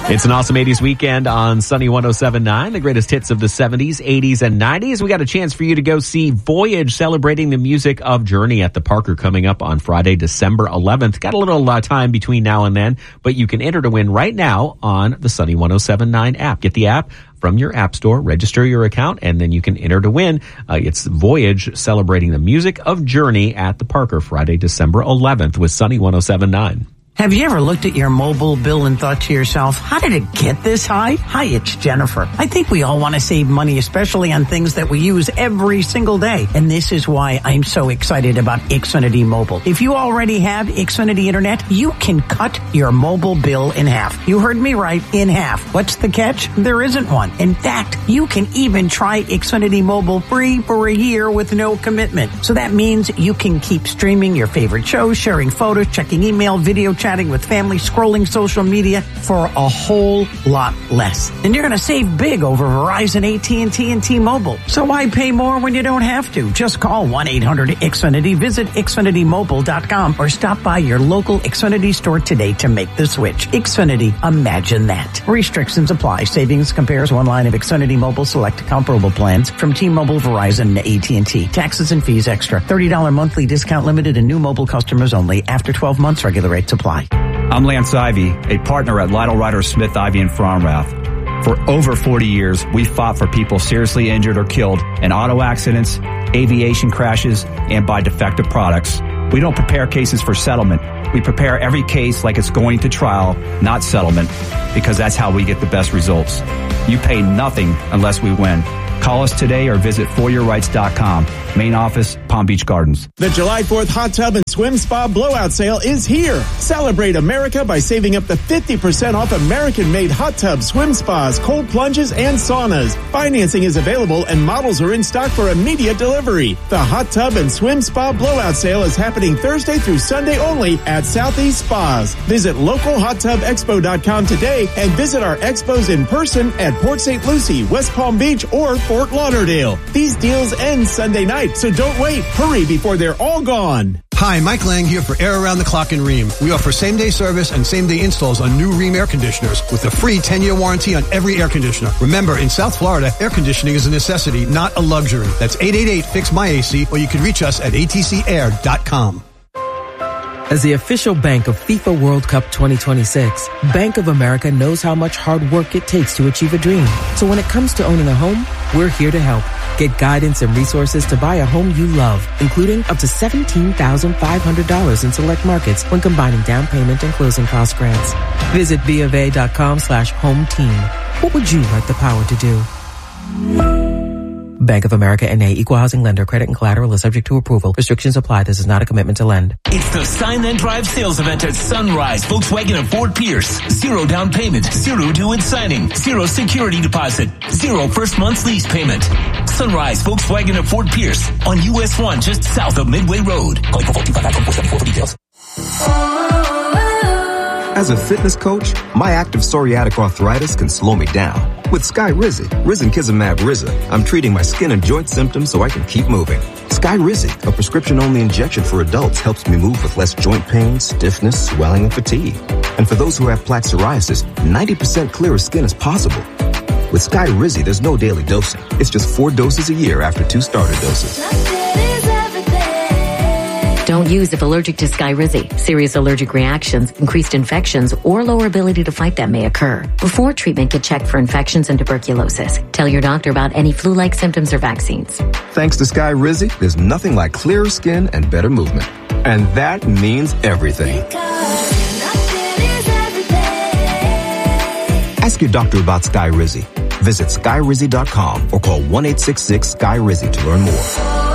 It's an awesome 80s weekend on Sunny 107.9, the greatest hits of the 70s, 80s, and 90s. We got a chance for you to go see Voyage celebrating the music of Journey at the Parker coming up on Friday, December 11th. Got a little time between now and then, but you can enter to win right now on the Sunny 107.9 app. Get the app from your app store, register your account, and then you can enter to win. It's Voyage celebrating the music of Journey at the Parker Friday, December 11th with Sunny 107.9. Have you ever looked at your mobile bill and thought to yourself, how did it get this high? Hi, it's Jennifer. I think we all want to save money, especially on things that we use every single day. And this is why I'm so excited about Xfinity Mobile. If you already have Xfinity Internet, you can cut your mobile bill in half. You heard me right, in half. What's the catch? There isn't one. In fact, you can even try Xfinity Mobile free for a year with no commitment. So that means you can keep streaming your favorite shows, sharing photos, checking email, video chatting with family, scrolling social media for a whole lot less. And you're going to save big over Verizon, AT&T, and T-Mobile. So why pay more when you don't have to? Just call 1-800-XFINITY, visit XfinityMobile.com, or stop by your local Xfinity store today to make the switch. Xfinity, imagine that. Restrictions apply. Savings compares one line of Xfinity Mobile select comparable plans from T-Mobile, Verizon, and AT&T. Taxes and fees extra. $30 monthly discount limited and new mobile customers only. After 12 months, regular rates apply. I'm Lance Ivy, a partner at Lytle Ryder Smith, Ivy & Fromrath. For over 40 years, we fought for people seriously injured or killed in auto accidents, aviation crashes, and by defective products. We don't prepare cases for settlement. We prepare every case like it's going to trial, not settlement, because that's how we get the best results. You pay nothing unless we win. Call us today or visit foryourrights.com. Main office, Palm Beach Gardens. The July 4th Hot Tub and Swim Spa Blowout Sale is here. Celebrate America by saving up to 50% off American-made hot tubs, swim spas, cold plunges, and saunas. Financing is available and models are in stock for immediate delivery. The Hot Tub and Swim Spa Blowout Sale is happening Thursday through Sunday only at Southeast Spas. Visit localhottubexpo.com today and visit our expos in person at Port St. Lucie, West Palm Beach, or Fort Lauderdale. These deals end Sunday night, so don't wait. Hurry before they're all gone. Hi, Mike Lang here for Air Around the Clock in Rheem. We offer same-day service and same-day installs on new Rheem air conditioners with a free 10-year warranty on every air conditioner. Remember, in South Florida, air conditioning is a necessity, not a luxury. That's 888-FIX-MY-AC, or you can reach us at atcair.com. As the official bank of FIFA World Cup 2026, Bank of America knows how much hard work it takes to achieve a dream. So when it comes to owning a home, we're here to help. Get guidance and resources to buy a home you love, including up to $17,500 in select markets when combining down payment and closing cost grants. Visit BofA.com/home team. What would you like the power to do? Bank of America N.A. Equal Housing Lender. Credit and collateral is subject to approval. Restrictions apply. This is not a commitment to lend. It's the Sign Then Drive sales event at Sunrise Volkswagen of Fort Pierce. 0 down payment, 0 due in signing, 0 security deposit, 0 first month's lease payment. Sunrise Volkswagen of Fort Pierce on US 1 just south of Midway Road. Call 425-474 for details. As a fitness coach, my active psoriatic arthritis can slow me down. With Skyrizi, Risankizumab Riza, I'm treating my skin and joint symptoms so I can keep moving. Skyrizi, a prescription-only injection for adults, helps me move with less joint pain, stiffness, swelling, and fatigue. And for those who have plaque psoriasis, 90% clearer skin is possible. With Skyrizi, there's no daily dosing. It's just 4 doses a year after 2 starter doses. Don't use if allergic to Skyrizi. Serious allergic reactions, increased infections, or lower ability to fight them may occur. Before treatment, get checked for infections and tuberculosis. Tell your doctor about any flu-like symptoms or vaccines. Thanks to Skyrizi, there's nothing like clearer skin and better movement. And that means everything. Ask your doctor about Skyrizi. Visit Skyrizi.com or call 1-866-SKY-RIZI to learn more.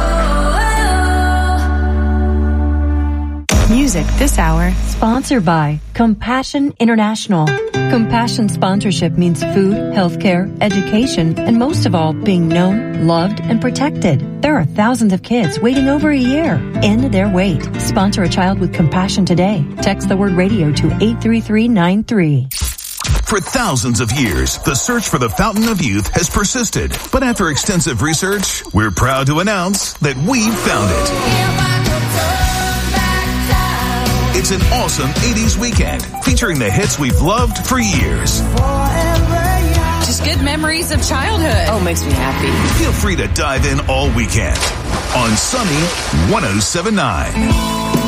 Music this hour, sponsored by Compassion International. Compassion sponsorship means food, healthcare, education, and most of all, being known, loved, and protected. There are thousands of kids waiting over a year. End their wait. Sponsor a child with compassion today. Text the word radio to 83393. For thousands of years, the search for the Fountain of Youth has persisted. But after extensive research, we're proud to announce that we've found it. It's an awesome 80s weekend featuring the hits we've loved for years. Just good memories of childhood. Oh, makes me happy. Feel free to dive in all weekend on Sunny 107.9.